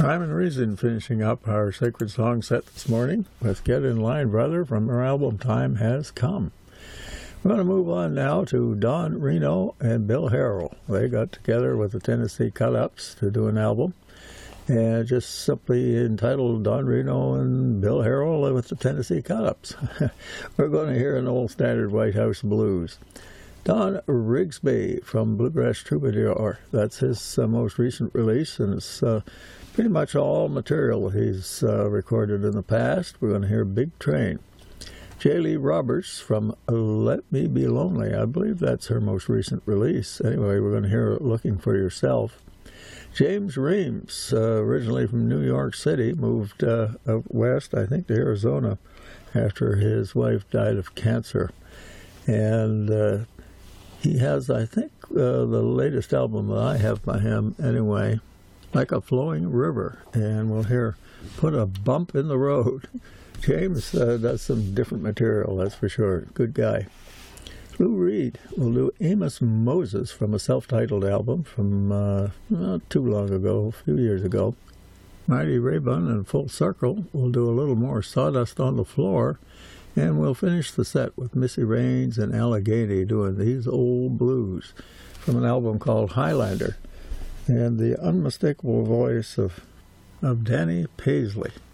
Rhyme and Reason finishing up our sacred song set this morning with Get In Line, Brother from their album Time Has Come. We're going to move on now to Don Reno and Bill Harrell. They got together with the Tennessee Cut-Ups to do an album, and just simply entitled Don Reno and Bill Harrell with the Tennessee Cut-Ups. We're going to hear an old standard White House blues. Don Rigsby from Bluegrass Troubadour. That's his most recent release, and it's pretty much all material he's recorded in the past. We're going to hear Big Train. J. Lee Roberts from Let Me Be Lonely. I believe that's her most recent release. Anyway, we're going to hear Looking for Yourself. James Reams, originally from New York City, moved west, I think, to Arizona after his wife died of cancer. And he has, I think, the latest album that I have by him, anyway, Like a Flowing River. And we'll hear Put a Bump in the Road. James does some different material, that's for sure. Good guy. Lou Reed will do Amos Moses from a self-titled album from not too long ago, a few years ago. Mighty Raybon and Full Circle will do a little more Sawdust on the Floor. And we'll finish the set with Missy Raines and Allegheny doing These Old Blues from an album called Highlander. And the unmistakable voice of Danny Paisley.